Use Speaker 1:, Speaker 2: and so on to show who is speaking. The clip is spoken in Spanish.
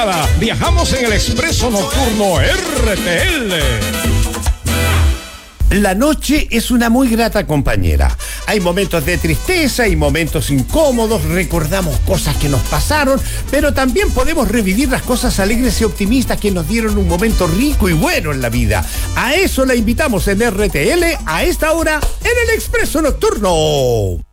Speaker 1: Viajamos en el expreso nocturno RTL.
Speaker 2: La noche es una muy grata compañera. Hay momentos de tristeza y momentos incómodos, recordamos cosas que nos pasaron, pero también podemos revivir las cosas alegres y optimistas que nos dieron un momento rico y bueno en la vida. A eso la invitamos en RTL a esta hora en el Expreso Nocturno.